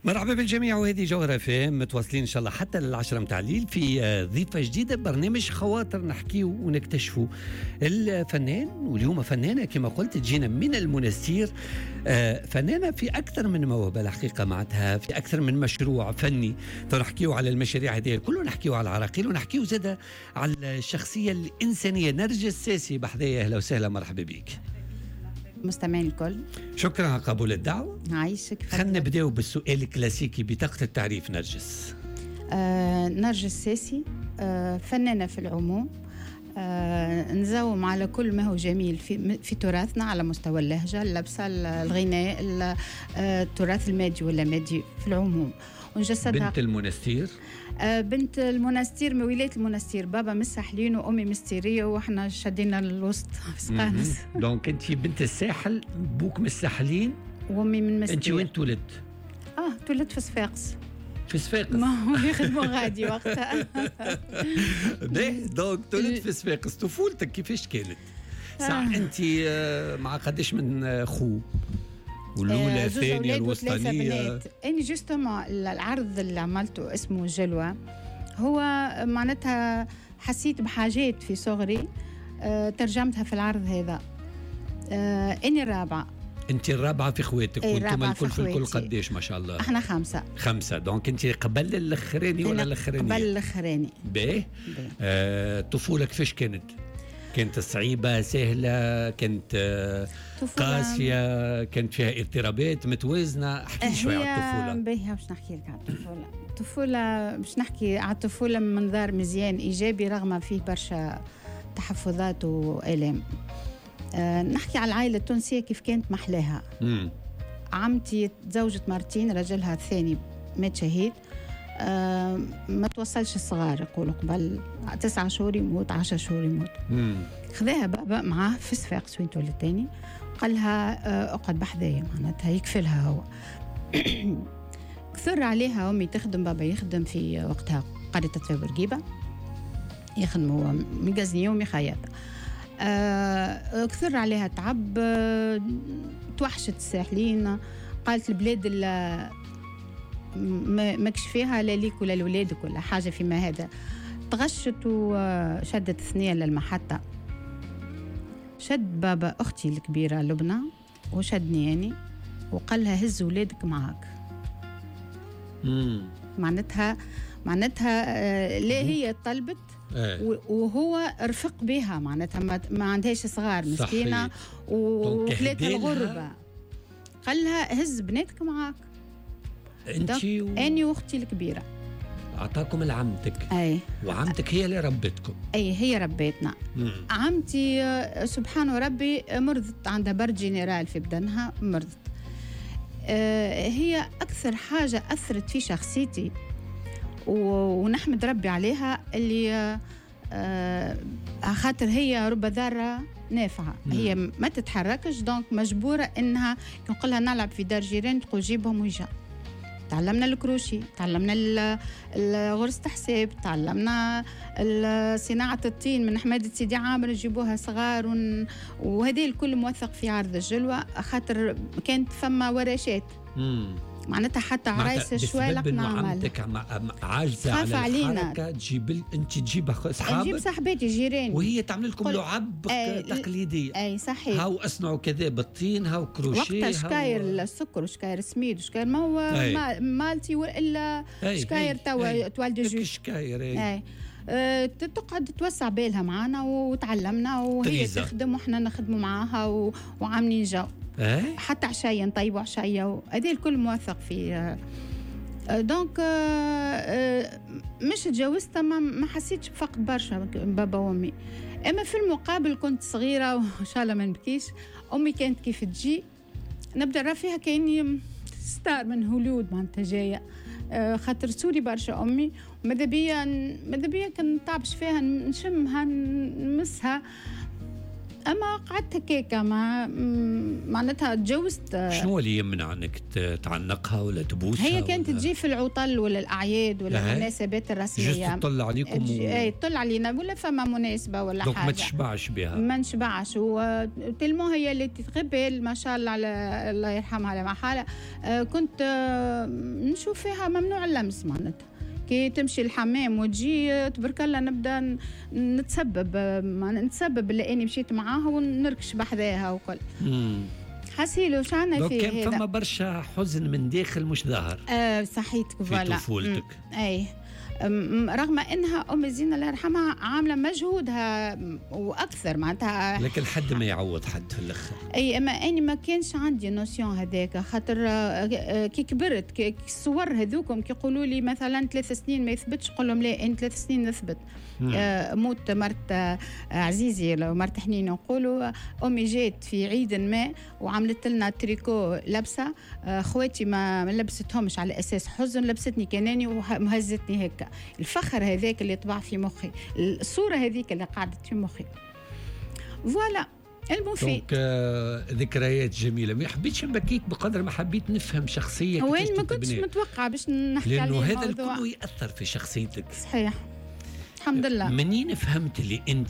مرحبا بالجميع، وهذه جوهرة فهم متواصلين إن شاء الله حتى للعشرة متاع الليل في ضيفة جديدة برنامج خواطر نحكيه ونكتشفه. الفنان واليوم فنانة كما قلت تجينا من المنستير، فنانة في أكثر من موهبة الحقيقة معناتها في أكثر من مشروع فني. نحكيه على المشاريع هذه كله، نحكيه على العراقيل ونحكيه زادة على الشخصية الإنسانية. نرجس ساسي بحذايا، أهلا وسهلا، مرحبا بك مستمعين الكل. شكرا على قبول الدعوة. عايشك. خلينا نبداو بالسؤال الكلاسيكي، بطاقة التعريف نرجس. نرجس ساسي، فنانة في العموم، نزوم على كل ما هو جميل في تراثنا على مستوى اللهجة، اللبسة، الغناء، التراث المادي ولا مادي في العموم. ونجسدها بنت المنستير. بنت المنستير، من ولاية المنستير، بابا من الساحلين وأمي مستيرية وإحنا شدينا الوسط سقانس. دونك أنت بنت الساحل، بوك من الساحلين وأمي من مستير. أنت وين تولدت؟ تولدت في صفاقس. في صفاقس؟ ما هو يخدموا غادي وقتها. دونك تولدت في صفاقس. طفولتك كيفاش كانت؟ صح أنت مع قداش من خو؟ والأولى الثانية الوسطانية. أنا جوستومون العرض اللي عملته اسمه جلوة، هو معناتها حسيت بحاجات في صغري، ترجمتها في العرض هذا. أنا الرابعة. أنت الرابعة في خواتك، وأنتم الكل في الكل قديش ما شاء الله؟ احنا خمسة. دونك أنت قبل الأخراني ولا الأخرانية؟ قبل الأخراني. باهي. طفولة كيفاش كانت؟ كانت صعيبة سهلة؟ كانت قاسية؟ كانت فيها اضطرابات متوازنة؟ احكي شوي على الطفولة. باهي باش نحكي لك على الطفولة. باش نحكي على الطفولة من منظار مزيان إيجابي، رغم فيه برشا تحفظات وآلام. نحكي على العائلة التونسية كيف كانت محلاها. عمتي تزوجت مرتين، رجلها الثاني مات شهيد. ما توصلش الصغار، يقولوا قبل 9 شهور يموت، 10 شهور يموت. خذاها بابا معاه في صفاقس وين تولد تاني، قال لها اقعد بحذايا، معناتها يكفلها هو. كثر عليها أمي تخدم، بابا يخدم في وقتها قرية تطفى برقيبة، يخدموا مجازني يومي خياط. كثر عليها تعب، توحشت الساحلين، قالت البلاد اللي ما كشفيها لا ليك ولا لولادك ولا حاجة فيما هذا. تغشت وشدت ثنية للمحطة. شد بابا أختي الكبيرة لبنى وشدني يعني، وقال لها هز ولادك معاك. معناتها لا هي طلبت وهو رفق بها، معناتها ما عندهاش صغار مسكينة وثلاثة الغربة. قال لها هز بناتك معاك. انتي أني واختي الكبيرة. أعطاكم لعمتك. أي. وعمتك هي اللي ربتكم. أي هي ربيتنا. عمتي سبحان ربي مرضت، عندها برد جنرال في بدنها، مرضت. هي أكثر حاجة أثرت في شخصيتي ونحمد ربي عليها، اللي خاطر هي رب ذرة نافعة. هي ما تتحركش، دونك مجبورة إنها نقولها نلعب في دار جيران تقول جيبهم ويجا. تعلمنا الكروشي، تعلمنا غرزة حساب، تعلمنا صناعة الطين من حمادة سيدي عامر، يجيبوها صغار وهذه الكل موثق في عرض الجلوة، خاطر كانت فما ورشات. معناتها حتى عرايس الشوالق نعمل. عمتك عاجزة على الحركة، تجيب أصحابك، نجيب صاحباتي جيراني، وهي تعمل لكم لعب تقليدية. أي صحيح. هاو أصنعوا كذا بالطين، هاو كروشيه، وقتها شكاير السكر وشكاير سميد وشكاير ما هو مالتي وإلا شكاير توا توالد شكاير. تقعد توسع بالها معنا وتعلمنا، وهي تخدم وإحنا نخدموا معاها وعاملين جو. حتى عشاية نطيبوا عشاية، هذه الكل موثق في. دونك مش تجوزت، ما حسيتش بفقد برشا بابا وامي. اما في المقابل كنت صغيرة وان شاء الله ما نبكيش. امي كانت كيف تجي نبدا نرى فيها كاني ستار من هوليود، معناتها جايه خاطر سوري برشا امي. ماذا بيا كان نطابش فيها، نشمها نمسها. اما قعدت هكاكا معناتها تجوزت. شنو اللي يمنع انك تعنقها ولا تبوسها؟ هي كانت تجي في العطل ولا الاعياد ولا المناسبات الرسميه، جست تطلع عليكم اي تطلع علينا ولا فما مناسبه ولا حاجه، ما تشبعش بها، ما نشبعش. وتلمو هي اللي تتقبل ما شاء الله، على الله يرحمها على محالة. كنت نشوف فيها ممنوع اللمس معناتها، كي تمشي الحمام وتجي تبارك الله نبدا نتسبب لاني مشيت معاها ونركش بحذاها وكل. حسيلو شعنا فيه كان فما برشا حزن من داخل مش ظاهر. صحيتك في طفولتك. اي رغم انها ام زينه الله يرحمها عامله مجهودها واكثر معناتها، لكن حد ما يعوض حد في الاخر. اي اما اني ما كانش عندي نوسيون هذاك، خاطر كي كبرت كي الصور هذوكم كي يقولوا لي مثلا 3 سنين ما يثبتش، نقول لهم لا ان 3 سنين نثبت. موت مرت عزيزي لو مرت حنين، نقولوا امي جات في عيد ما وعملت لنا تريكو لبسه، خواتي ما لبستهمش على اساس حزن، لبستني كناني وهزتني هيك. الفخر هذاك اللي طبع في مخي، الصوره هذيك اللي قعدت في مخي. فوالا المفيد. ذكريات جميله. ما حبيتش نبكيك بقدر ما حبيت نفهم شخصيتك. وين ما كنتش متوقعه باش نحكي عليه، لانه هذا الكل ياثر في شخصيتك. صحيح الحمد لله. منين فهمت اللي انت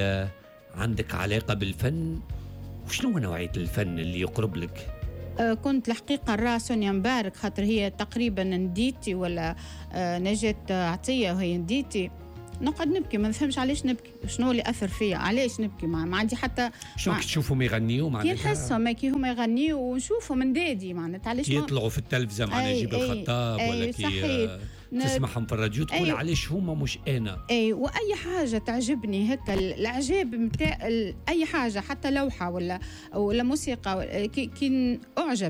عندك علاقه بالفن؟ وشنو نوعيه الفن اللي يقرب لك؟ كنت الحقيقة نرى سونيا مبارك، خاطر هي تقريبا نديتي، ولا نجاة عطية وهي نديتي. نقعد نبكي، ما نفهمش علاش نبكي، شنو اللي أثر فيا، علاش نبكي. ما عندي حتى شنو تشوفهم يغنيوا معناتها، كي نحسهم كي هما يغنيوا ونشوفهم من دادي معناتها، علاش يطلعوا في التلفزة مع نجيب الخطاب ولا كي تسمعهم في الراديو تقول علاش هما مش أنا. وأي حاجة تعجبني هكا، الإعجاب متاع أي حاجة، حتى لوحة ولا موسيقى، كي أعجب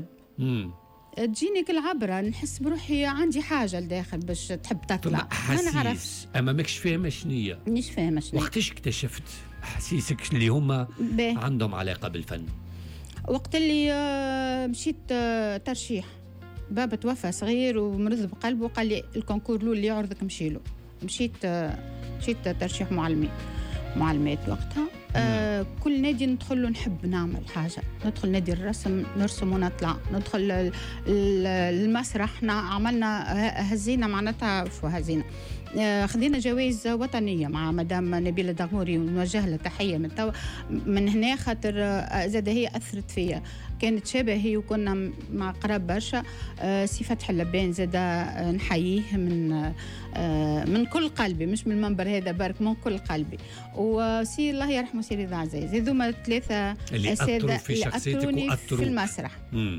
تجيني كالعبرة، نحس بروحي عندي حاجة لداخل باش تحب تطلع. ما نعرفش، أما ماكش فاهمة شنية. مش فاهمة شنية. وقتاش اكتشفت أحاسيسك اللي هما عندهم علاقة بالفن؟ وقت اللي مشيت ترشيح، بابا توفى صغير ومرض بقلبه، وقال لي الكونكور اللي يعرضك مشيله. مشيت ترشيح معلمات وقتها. كل نادي ندخل له نحب نعمل حاجة، ندخل نادي الرسم نرسم ونطلع، ندخل المسرح عملنا هزينا معناتها هزينا. خذينا جوائز وطنية مع مدام نبيلة دغموري، ونوجه لها تحية من توا من هنا، خاطر زاد هي أثرت فيا، كانت شبهي وكنا مع قراب برشا. سي فتح اللبان زاد نحييه من كل قلبي، مش من المنبر هذا برك، من كل قلبي. وسي الله يرحمه سي رضا عزيز، هذوما 3 اللي أثروا في شخصيتك وأثروا في المسرح.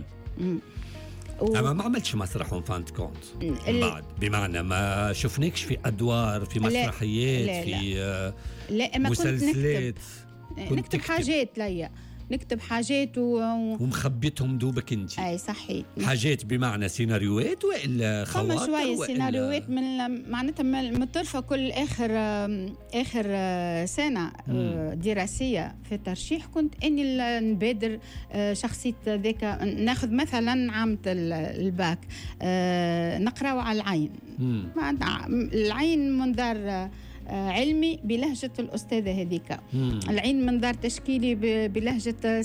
أما ما عملتش مسرح فانت كونت بعد، بمعنى ما شفناكش في أدوار، في مسرحيات، في مسلسلات. نكتب حاجات ليا، نكتب حاجات ومخبيتهم دوبك انت. اي صحيح. حاجات بمعنى سيناريوهات والا خواطر؟ فما شويه سيناريوهات من معناتها من الطرفه. كل اخر سنه دراسيه في الترشيح كنت اني نبادر شخصيه ذاك، ناخذ مثلا عامه الباك نقراو على العين. العين منظر علمي بلهجة الأستاذة هذيك، العين منظر تشكيلي بلهجة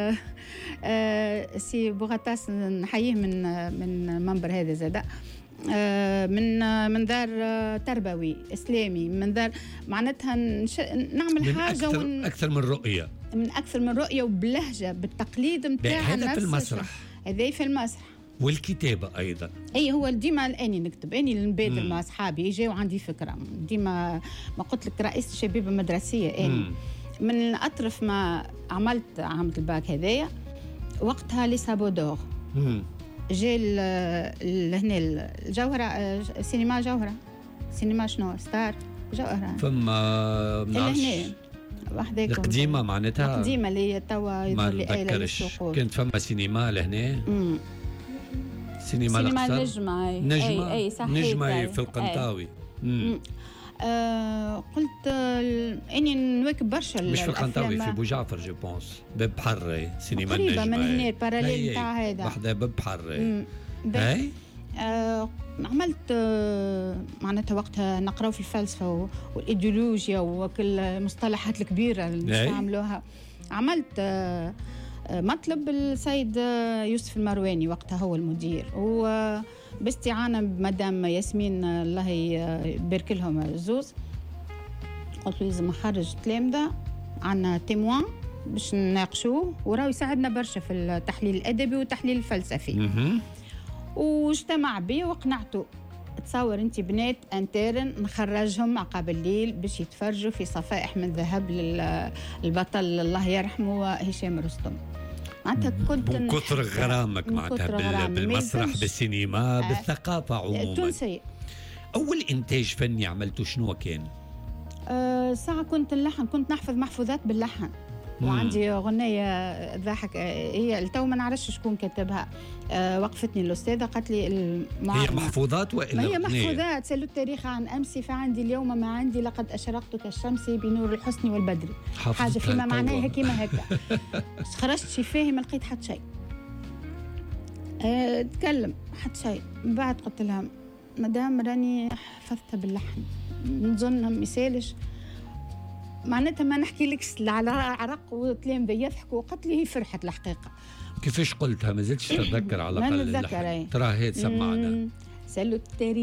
سي بوغاتاس، نحييه من منبر هذا زادا، من منظر تربوي إسلامي، منظر معناتها نعمل حاجة أكثر من رؤية، من أكثر من رؤية وبلهجة بالتقليد متاعها. هذا في المسرح، هذا في المسرح والكتابة أيضا. أي هو ديما أني نكتب، أني نبادر مع أصحابي يجي وعندي فكرة ديما. ما قلت لك رئيس الشباب المدرسية أني من أطرف ما عملت عامة الباك هذايا، وقتها لسابودور جاء هنا الجوهرة، سينما جوهرة، سينما شنو ستار جوهرة، فما هنا وحداكم القديمة معناتها، القديمة اللي توا يدور لي آلة للسقوط. كانت فما سينما لهنا، سينما نجمة. أي صحيح، نجمة في القنطاوي. قلت اني نواكب برشا، مش في القنطاوي، في بوجعفر جو بونس، باب بحر، سينما النجمة قريبة من هنا الباراليل تاع هذا، وحده باب بحر. اي عملت معناتها وقتها نقراو في الفلسفة والإيديولوجيا وكل المصطلحات الكبيرة اللي نستعملوها. عملت مطلب السيد يوسف المرواني وقتها هو المدير، وباستعانة بمدام ياسمين الله يبارك لهم الزوز، قلت له لازم نخرج تلامذة عنا تيموان باش نناقشوه، وراه يساعدنا برشا في التحليل الأدبي والتحليل الفلسفي. واجتمع بي وقنعته. تصور انت بنات انترن نخرجهم عقب الليل باش يتفرجوا في صفائح من ذهب للبطل الله يرحمه هشام رستم. معناتها كنت من كثر غرامك معناتها بالمسرح بالسينما بالثقافة عموما تونسية. أول إنتاج فني عملته شنو كان؟ ساعة كنت اللحن، كنت نحفظ محفوظات باللحن. وعندي أغنية ضحك هي التو ما نعرفش شكون كتبها. وقفتني الأستاذة قالت لي هي محفوظات وإلا هي محفوظات سلوا التاريخ عن أمسي فعندي اليوم ما عندي لقد أشرقت كالشمس بنور الحسن والبدر، حاجة فيما معناها كيما هكا. خرجت شفاهي ما لقيت حتى شيء. تكلم حتى شيء. من بعد قلت لها مدام راني حفظتها باللحن نظن مثالش، معناتها ما نحكي لك على عرق وتلامذة يضحكوا. قالت لي هي فرحت الحقيقة. كيفاش قلتها؟ ما زلتش تتذكر على الأقل؟ ما نتذكر. ترى هي تسمعنا. سلوا التاريخ